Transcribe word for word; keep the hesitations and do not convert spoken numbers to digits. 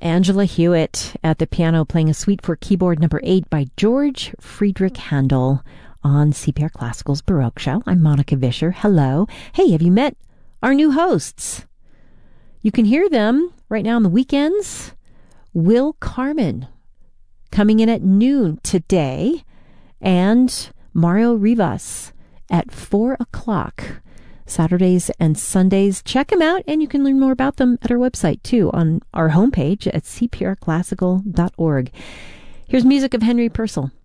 Angela Hewitt at the piano playing a suite for keyboard number eight by George Friedrich Handel on C P R Classical's Baroque Show. I'm Monica Vischer. Hello. Hey, have you met our new hosts? You can hear them right now on the weekends. Will Carmen coming in at noon today, and Mario Rivas at four o'clock. Saturdays and Sundays. Check them out, and you can learn more about them at our website, too, on our homepage at c p r classical dot org. Here's music of Henry Purcell.